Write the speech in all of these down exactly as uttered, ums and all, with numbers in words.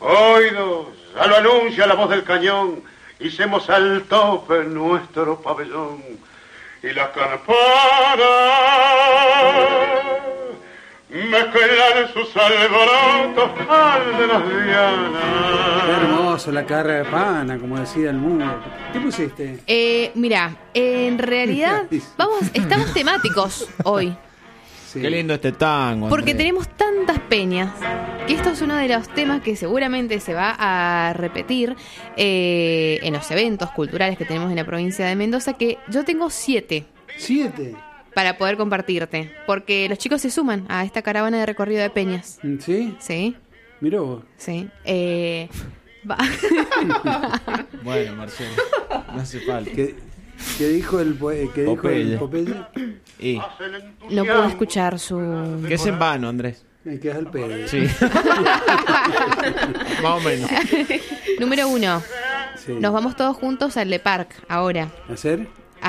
Oídos, ya lo anuncia la voz del cañón, hicemos al tope nuestro pabellón. Y las campanas mezclan sus alborotos al de las dianas. Qué hermoso, la caravana, como decía el mundo. ¿Qué pusiste? Eh, mira, en realidad vamos, estamos temáticos hoy. Sí. Qué lindo este tango. Porque Andrés. tenemos tantas peñas que esto es uno de los temas que seguramente se va a repetir eh, en los eventos culturales que tenemos en la provincia de Mendoza, que yo tengo siete. ¿Siete? Para poder compartirte. Porque los chicos se suman a esta caravana de recorrido de peñas. ¿Sí? Sí. Mirá vos. Sí. Eh, va. Bueno, Marcelo, no hace falta. ¿Qué, qué dijo el Popeye? ¿Qué dijo el Popeye? Y No puedo escuchar su... que es en vano, Andrés. Me quedas el pedo. Sí. Más o menos. Número uno. Sí. Nos vamos todos juntos al Le Parc ahora. ¿Hacer?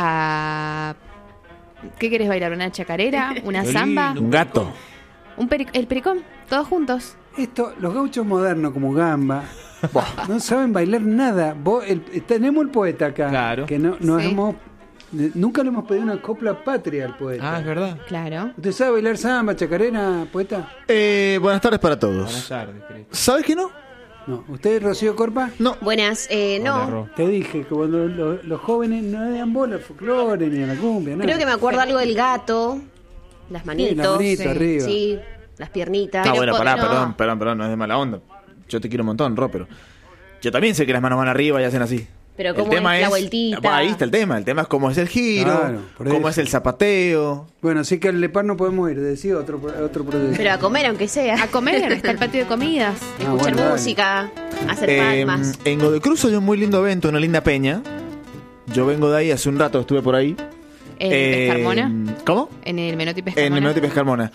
A... ¿Qué querés bailar? ¿Una chacarera? ¿Una Qué samba? lindo. Un gato. Un peri- ¿El pericón? Todos juntos. Esto, los gauchos modernos como Gamba no saben bailar nada. Vos, el- tenemos el poeta acá. Claro. Que no, nos Sí. hemos, nunca le hemos pedido una copla patria al poeta. Ah, es verdad. Claro. ¿Usted sabe bailar samba, chacarera, poeta? Eh, buenas tardes para Buenas todos. tardes, querido. ¿Sabes que no? No. ¿Usted, Rocío Corpa? No. Buenas, eh, Hola, no. Ro. Te dije que cuando lo- los jóvenes no le dan bola al folclore ni a la cumbia, nada. Creo que me acuerdo algo del gato, las manitos, la manito sí. arriba. sí, las piernitas. Ah, Pero bueno, po- pará, no. perdón, perdón, perdón, no es de mala onda. Yo te quiero un montón, Ro, pero yo también sé que las manos van arriba y hacen así. Pero El cómo tema es la vueltita. Ahí está el tema, el tema es cómo es el giro, Claro, por cómo eso. es el zapateo. Bueno, así que al Lepar no podemos ir, decía otro, otro proyecto. Pero a comer, aunque sea. A comer, está el patio de comidas. Escuchar bueno, dale. música, hacer Eh, palmas. en Godecruz hay un muy lindo evento, una linda peña. Yo vengo de ahí, hace un rato estuve por ahí. En Eh, Pescarmona. ¿Cómo? En el Menotti Pescarmona. En el Menotti Pescarmona.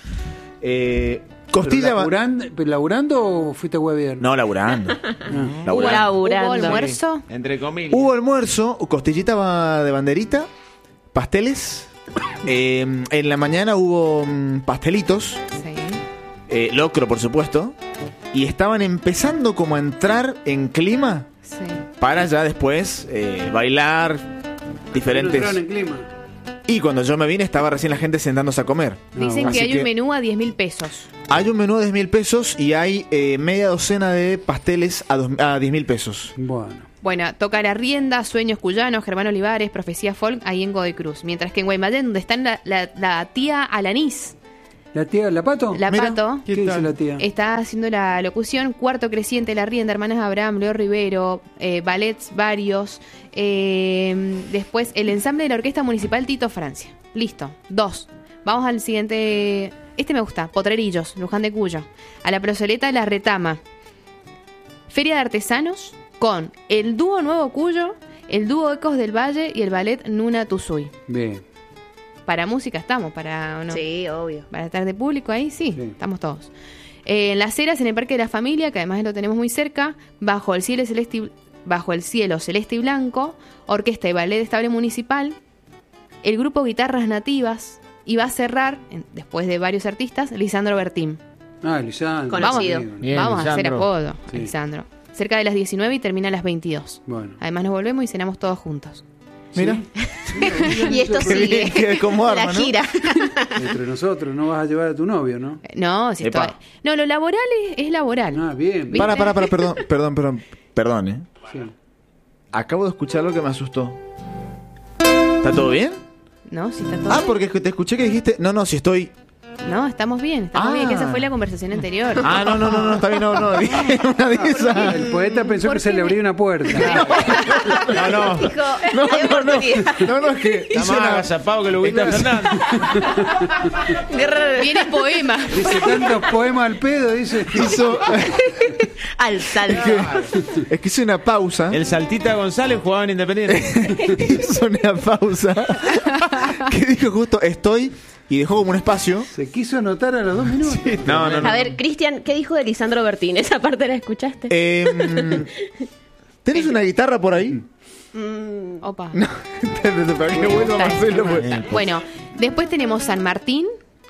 Eh, ¿Pero costilla... va- laburando, pero ¿Laburando o fuiste a huevear? No, laburando. ¿Hubo, laburando. Laburando. ¿Hubo almuerzo? Entre comillas. Hubo almuerzo, costillita va- de banderita, pasteles. Eh, en la mañana hubo mm, pastelitos, Sí. eh, locro por supuesto. Y estaban empezando como a entrar en clima Sí. para ya después eh, bailar diferentes... Entraron en clima. Y cuando yo me vine estaba recién la gente sentándose a comer. Dicen Así que hay que un menú a diez mil pesos. hay un menú de diez mil pesos y hay eh, media docena de pasteles a, dos- a diez mil pesos. Bueno. Bueno, toca La Rienda, Sueños Cuyanos, Germán Olivares, Profecía Folk, ahí en Godecruz. Mientras que en Guaymallén, donde está la, la, la tía Alanís, ¿La tía La Pato? la Mira. Pato, ¿Qué dice la tía? está haciendo la locución. Cuarto Creciente, La Rienda, Hermanas Abraham, Leo Rivero, eh, ballets varios. eh, después, el ensamble de la Orquesta Municipal Tito Francia. Listo, dos. Vamos al siguiente. Este me gusta, Potrerillos, Luján de Cuyo. A la Plazoleta La Retama. Feria de Artesanos con el dúo Nuevo Cuyo, el dúo Ecos del Valle y el ballet Nuna Tuzui. Bien. Para música estamos, para ¿o no? Sí, obvio. Para estar de público ahí, sí, Sí. estamos todos. Eh, en Las Heras, en el Parque de la Familia, que además lo tenemos muy cerca, bajo el cielo celeste y, bajo el cielo celeste y blanco, orquesta y ballet estable municipal, el grupo Guitarras Nativas, y va a cerrar, en- después de varios artistas, Lisandro Bertín. Ah, Lisandro. Conocido. amigo. Bien, Vamos a hacer Lisandro. apodo, Sí. Lisandro. Cerca de las diecinueve y termina a las veintidós. Bueno. Además nos volvemos y cenamos todos juntos. Mira. Y esto Qué bien, sigue. qué como arma, La ¿no? gira. Entre nosotros, no vas a llevar a tu novio, ¿no? Eh, No, si Epa. estoy... No, lo laboral es, es laboral. Ah, bien. bien. Para, para, para, perdón, perdón, perdón, perdón, eh. Sí. Acabo de escuchar algo que me asustó. ¿Está todo bien? ¿No? Si está todo Ah, bien. porque te escuché que dijiste, no, no, si estoy... No, estamos bien, estamos Ah. bien, que esa fue la conversación anterior. Ah, no, no, no, no, está bien, no, no, dije una de esas. El poeta pensó ¿Por que se qué le me- abría una puerta. No, no, Dijo, no, "Hay no, no, oportunidad". no, no, es que Está hizo más una... agazapado que lo viste a Fernando. Viene poema. Dice tantos poemas al pedo, dice. Hizo... Al salto. Es que hizo una pausa. El Saltita González jugaba en Independiente. Hizo una pausa. Que dijo justo, estoy... Y dejó como un espacio. Se quiso anotar a los dos minutos. No, no, no. A ver, Cristian, ¿qué dijo de Lisandro Bertín? ¿Esa parte la escuchaste? Eh, ¿Tenés una guitarra por ahí? Opa. Para que vuelva Marcelo. pues. Bueno, después tenemos San Martín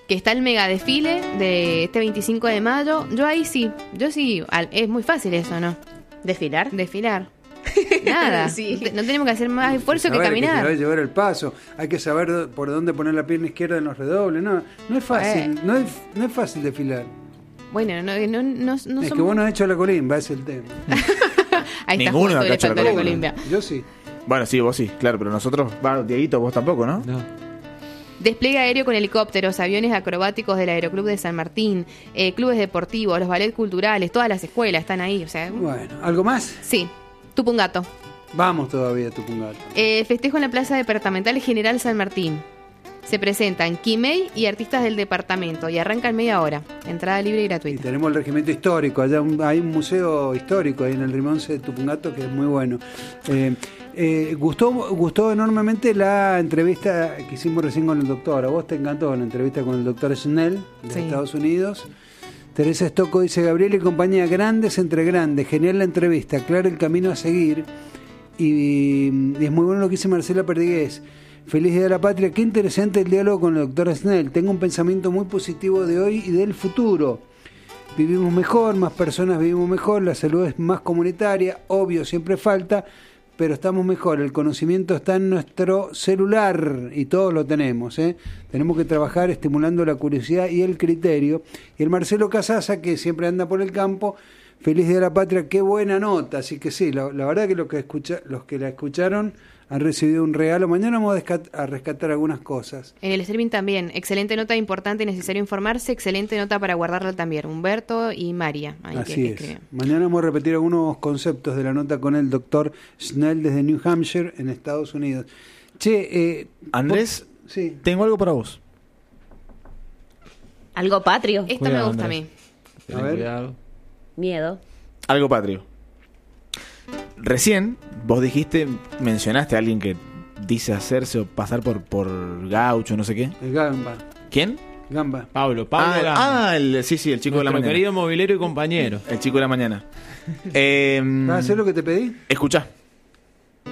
que está el mega desfile de este veinticinco de mayo. Yo ahí sí, yo sí, al- es muy fácil eso, ¿no? ¿Desfilar? Desfilar. Nada, Sí. no tenemos que hacer más esfuerzo que Saber caminar. Que se va a llevar el paso. Hay que saber do- por dónde poner la pierna izquierda en los redobles. No, no es fácil. Eh. No, es, no es fácil desfilar. Bueno, no, no, no, no es somos- que vos no has hecho la colimba, es el tema. Ahí está Ninguno justo acá el ha hecho la efecto de la Colombia. Colombia. Yo sí. Bueno, sí, vos sí, claro, pero nosotros, va, Dieguito, vos tampoco, ¿no? No. Despliegue aéreo con helicópteros, aviones acrobáticos del Aeroclub de San Martín, eh, clubes deportivos, los ballet culturales, todas las escuelas están ahí. O sea, Bueno, ¿algo más? sí, Tupungato. Vamos todavía, Tupungato. Eh, festejo en la Plaza Departamental General San Martín. Se presentan Quimei y artistas del departamento y arrancan media hora. Entrada libre y Y gratuita. tenemos el regimiento histórico. Allá un- hay un museo histórico ahí en el Rimonce de Tupungato que es muy bueno. Eh, eh, gustó, gustó enormemente la entrevista que hicimos recién con el doctor. A vos te encantó la entrevista con el doctor Schnell de Sí. Estados Unidos. Teresa Estocco dice: Gabriel y compañía, grandes entre grandes. Genial la entrevista, claro el camino a seguir. Y, y es muy bueno lo que dice Marcela Perdigués. Feliz Día de la Patria. Qué interesante el diálogo con el doctor Snell. Tengo un pensamiento muy positivo de hoy y del futuro. Vivimos mejor, más personas vivimos mejor, la salud es más comunitaria, obvio, siempre falta, pero estamos mejor. El conocimiento está en nuestro celular y todos lo tenemos, ¿eh? Tenemos que trabajar estimulando la curiosidad y el criterio. Y el Marcelo Casasa, que siempre anda por el campo, feliz Día de la Patria, qué buena nota. Así que sí, la, la verdad que, lo que escucha, los que la escucharon han recibido un regalo. Mañana vamos a, descat- a rescatar algunas cosas. En el streaming también. Excelente nota, importante y necesario informarse. Excelente nota para guardarla también. Humberto y María. Ahí que- Así que es. escriben. Mañana vamos a repetir algunos conceptos de la nota con el doctor Snell desde New Hampshire, en Estados Unidos. Che, eh, Andrés, vos- sí. tengo algo para vos. Algo patrio. Esta Cuidado, me gusta Andrés. a mí. A Ten ver. cuidado. Miedo. Algo patrio. Recién vos dijiste, mencionaste a alguien que dice hacerse o pasar por, por gaucho, no sé qué. El Gamba. ¿Quién? Gamba. Pablo, Pablo ah, Gamba. ah, el, sí, sí, el chico de la Nuestro mañana. querido movilero y compañero. El chico de la mañana. Eh, ¿Vas a hacer lo que te pedí? Escuchá.